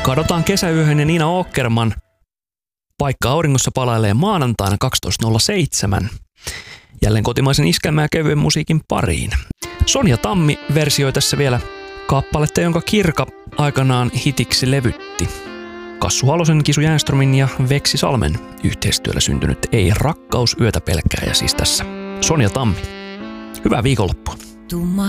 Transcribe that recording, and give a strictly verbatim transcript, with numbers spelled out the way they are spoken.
Kadotaan kesäyöhön ja Nina Åkerman. Paikka auringossa palailee maanantaina kaksitoista nolla seitsemän. Jälleen kotimaisen iskelmän ja kevyen musiikin pariin. Sonja Tammi versioi tässä vielä kappaletta, jonka Kirka aikanaan hitiksi levytti. Kassu Halosen, Kisu Jäänstromin ja Veksi Salmen yhteistyöllä syntynyt Ei rakkaus yötä pelkkää, ja siis tässä Sonja Tammi. Hyvää viikonloppua. Tumma